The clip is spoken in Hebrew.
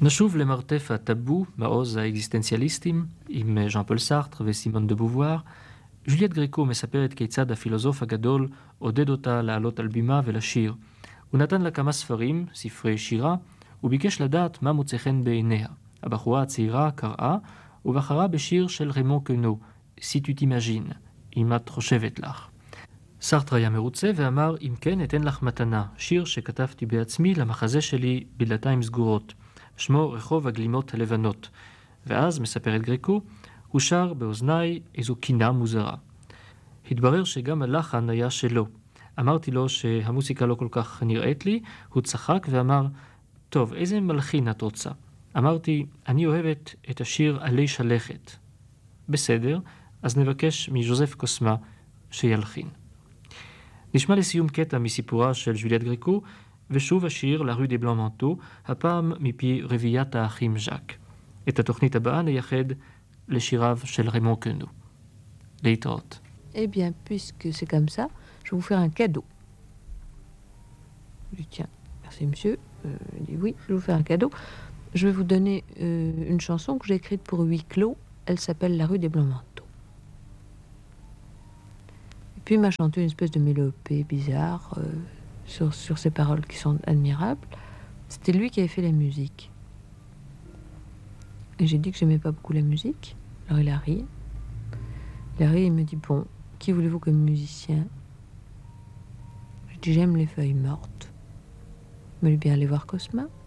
נשוב למרתף הטאבו, מעוז האקזיסטנציאליסטים, עם ז'אן פול סארטר וסימון דה בובואר. ז'וליאט גריקו מספרת כיצד הפילוסוף הגדול עודד אותה לעלות על בימה ולשיר. הוא נתן לה כמה ספרים, ספרי שירה, וביקש לדעת מה מוצא חן בעיניה. הבחורה הצעירה קראה ובחרה בשיר של רמון קנו, Si tu t'imagines, אם את חושבת לך. סארטר היה מרוצה ואמר, אם כן, אתן לך מתנה, שיר שכתבתי בעצמי למחזה שלי בדלתיים סגורות. שמו רחוב הגלימות הלבנות. ואז, מספרת גריקו, הוא שר באוזניי איזו קינה מוזרה. התברר שגם הלחן היה שלו. אמרתי לו שהמוסיקה לא כל כך נראית לי, הוא צחק ואמר, טוב, איזה מלחין את רוצה? אמרתי, אני אוהבת את השיר עלי שלכת. בסדר, אז נבקש מז'וזף קוסמה שילחין. נשמע לסיום קטע מסיפורה של ז'וליאט גריקו, ושוב השיר La rue des Blancs Manteaux, הפעם מפי רביעיית האחים ז'אק. את התוכנית הבאה נייחד לשיריו של רמון קנו. להתראות. Eh bien, puisque c'est comme ça, je vais vous faire un cadeau. Je lui dis, tiens, merci monsieur. Il dit, oui, je vais vous faire un cadeau. Je vais vous donner une chanson que j'ai écrite pour huis clos. Elle s'appelle La rue des Blancs Manteaux. Et puis il m'a chanté une espèce de mélopée bizarre sur ces paroles qui sont admirables. C'était lui qui avait fait la musique. Et j'ai dit que j'aimais pas beaucoup la musique. Alors il a ri. Il me dit, bon, qui voulez-vous comme musicien? Je dis, j'aime les feuilles mortes. Vous voulez bien aller voir Cosma?